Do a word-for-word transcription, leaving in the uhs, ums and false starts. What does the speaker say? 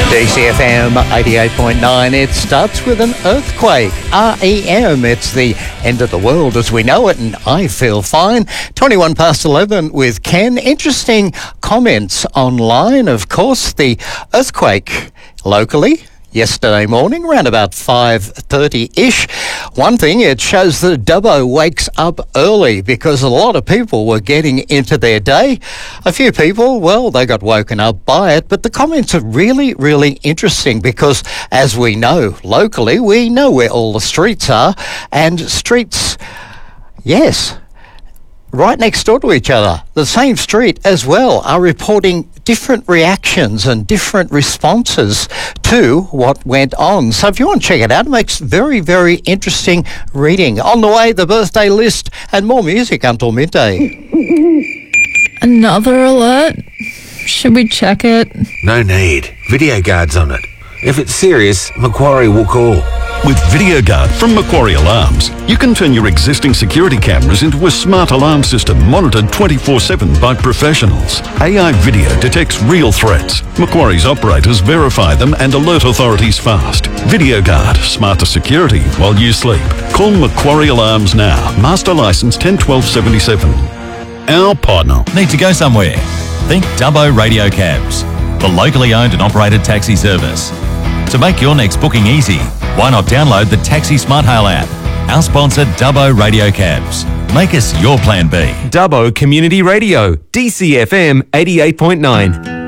D C F M eighty-eight point nine, it starts with an earthquake. R E M, it's the end of the world as we know it, and I feel fine. twenty-one past eleven with Ken. Interesting comments online, of course. The earthquake locally yesterday morning, around about five thirty-ish. One thing, it shows that Dubbo wakes up early because a lot of people were getting into their day. A few people, well, they got woken up by it, but the comments are really, really interesting because, as we know, locally, we know where all the streets are, and streets, yes, right next door to each other, the same street as well, are reporting different reactions and different responses to what went on. So if you want to check it out, it makes very, very interesting reading. On the way, the birthday list and more music until midday. Another alert? Should we check it? No need. Video guard's on it. If it's serious, Macquarie will call. With VideoGuard from Macquarie Alarms, you can turn your existing security cameras into a smart alarm system monitored twenty-four seven by professionals. A I video detects real threats. Macquarie's operators verify them and alert authorities fast. VideoGuard, smarter security while you sleep. Call Macquarie Alarms now. Master license ten twelve seventy-seven. Our partner. Need to go somewhere? Think Dubbo Radio Cabs, the locally owned and operated taxi service. To make your next booking easy, why not download the Taxi Smart Hail app? Our sponsor, Dubbo Radio Cabs. Make us your plan B. Dubbo Community Radio, D C F M eighty-eight point nine.